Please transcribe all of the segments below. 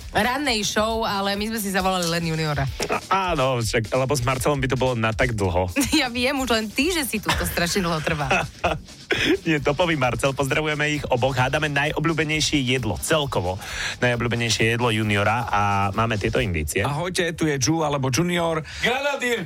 rannej show, ale my sme si zavolali len juniora. Áno, však, lebo s Marcelom by to bolo na tak dlho. Ja viem, už len ty, že si tu to strašne dlho trvá. Je topový Marcel, pozdravujeme ich oboch. Hádame najobľúbenejšie jedlo, celkovo. Najobľúbenejšie jedlo juniora a máme tieto indície. Ahojte, tu je Ju alebo Junior. Granadír.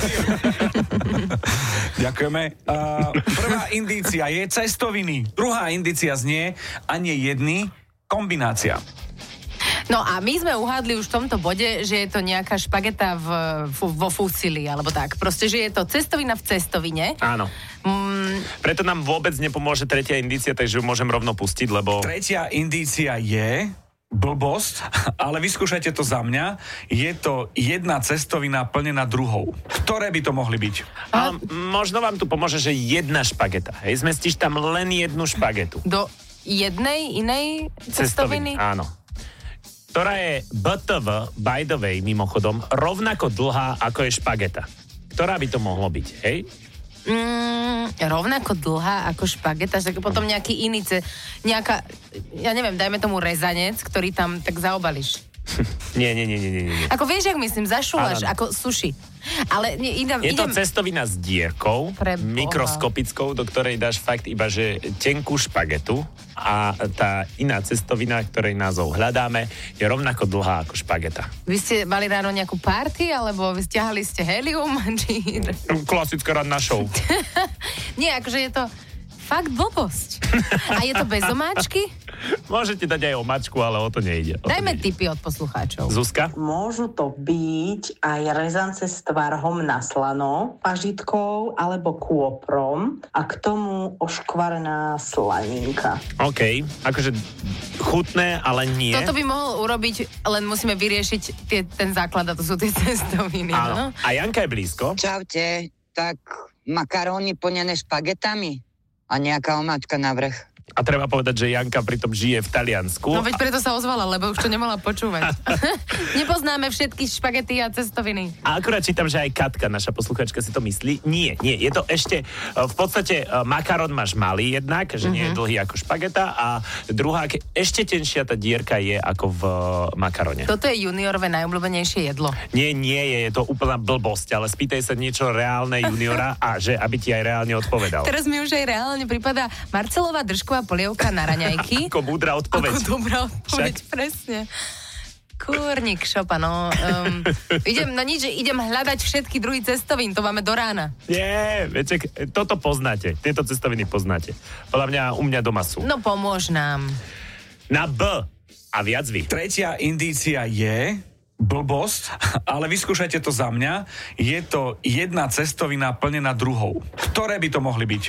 Ďakujeme. Prvá indícia je cestoviny. Druhá indícia znie ani jedny, kombinácia. No a my sme uhádli už v tomto bode, že je to nejaká špageta vo fúcili, alebo tak. Proste, že je to cestovina v cestovine. Áno. Preto nám vôbec nepomôže tretia indícia, takže ju môžem rovno pustiť, lebo... Tretia indícia je blbosť, ale vyskúšajte to za mňa. Je to jedna cestovina plnená druhou. Ktoré by to mohli byť? Možno vám tu pomôže, že jedna špageta. Hej, zmestíš tam len jednu špagetu. Do jednej inej cestoviny? Áno. Ktorá je BTV, by the way, mimochodom, rovnako dlhá, ako je špageta. Ktorá by to mohlo byť, hej? Rovnako dlhá ako špageta, že potom nejaký iný, nejaká, ja neviem, dajme tomu rezanec, ktorý tam tak zaobališ. Nie. Ako vieš, jak myslím, zašuláš, ako sushi. Ale je to cestovina s dierkou, Preboha. mikroskopickou, do ktorej dáš fakt iba, že tenkú špagetu a tá iná cestovina, ktorej názov hľadáme, je rovnako dlhá ako špageta. Vy ste mali ráno nejakú party, alebo vy stiahali ste helium? Či... Klasická ranná show. Nie, akože je to fakt blbosť. A je to bez omáčky? Môžete dať aj omáčku, ale o to nejde. Dajme tipy od poslucháčov. Zuzka? Môžu to byť aj rezance s tvarhom na slano, pažitkou alebo kôprom a k tomu oškvarená slaninka. OK, akože chutné, ale nie. Toto by mohol urobiť, len musíme vyriešiť ten základ a to sú tie cestoviny. Áno. No? A Janka je blízko. Čaute, tak makaróny plnené špagetami a nejaká omáčka na vrch. A treba povedať, že Janka pritom žije v Taliansku. No veď preto sa ozvala, lebo už to nemala počúvať. Nepoznáme všetky špagety a cestoviny. A akurát čítam, že aj Katka, naša posluchačka, si to myslí. Nie, je to ešte, v podstate makarón máš malý jednak, že nie je dlhý ako špageta a druhá, ešte tenšia tá dierka je ako v makaróne. Toto je juniorové najobľúbenejšie jedlo. Nie, je to úplná blbosť, ale spýtaj sa niečo reálne juniora a že aby ti aj reálne odpovedal. Teraz mi už aj reálne pripadá Marcelová držková polievka na raňajky. Ako múdra odpoveď. Ako dobrá odpoveď, presne. Kúrnik šopa, no. Idem hľadať všetky druhy cestovín, to máme do rána. Nie, viete, toto poznáte, tieto cestoviny poznáte. Podľa mňa u mňa doma sú. No pomôž nám. Na B a viac vy. Tretia indícia je blbosť, ale vyskúšajte to za mňa. Je to jedna cestovina plnená druhou. Ktoré by to mohli byť?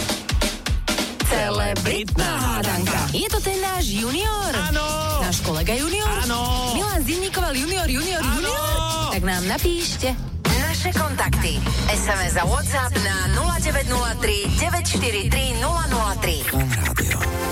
Celebritná hádanka. Je to ten náš junior? Áno. Náš kolega junior? Áno. Milan Zimníkoval junior? Tak nám napíšte. Naše kontakty. SMS a WhatsApp na 0903 943 003.